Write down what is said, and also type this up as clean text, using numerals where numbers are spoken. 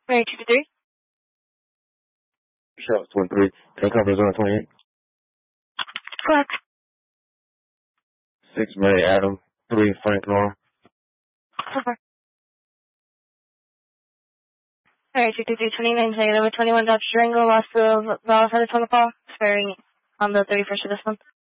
Mary 223. Charles 23. Can I cover zone 28? Correct. 6 Mary Adam. 3 Frank Law. Over. Mary 223 29 negative 21 Dodge Durango lost the valve headed on the call. Expiring on the 31st of this month.